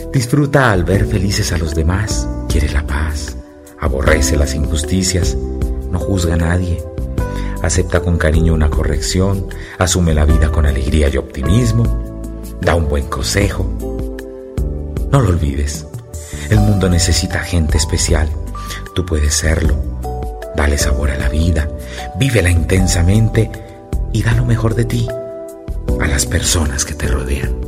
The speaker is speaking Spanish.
Disfruta al ver felices a los demás, quiere la paz, aborrece las injusticias, no juzga a nadie, acepta con cariño una corrección, asume la vida con alegría y optimismo, da un buen consejo. No lo olvides, el mundo necesita gente especial, tú puedes serlo. Dale sabor a la vida, vívela intensamente y da lo mejor de ti a las personas que te rodean.